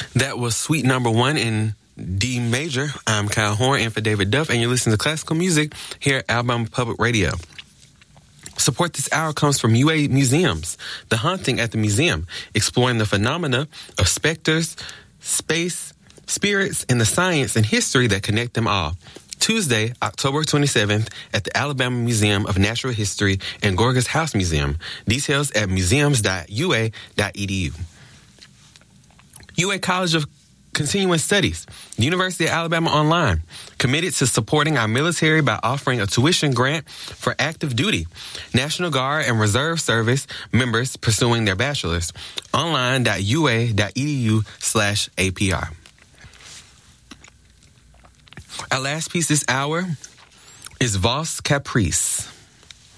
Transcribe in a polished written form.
That was Suite Number 1 in D major. I'm Kyle Horn in for David Duff, and you're listening to classical music here at Alabama Public Radio. Support this hour comes from UA Museums, The Haunting at the Museum, exploring the phenomena of specters, space, spirits, and the science and history that connect them all. Tuesday, October 27th at the Alabama Museum of Natural History and Gorgas House Museum. Details at museums.ua.edu. UA College of Continuing Studies, the University of Alabama Online, committed to supporting our military by offering a tuition grant for active duty, National Guard, and Reserve Service members pursuing their bachelor's. Online.ua.edu/APR. Our last piece this hour is Valse Caprice.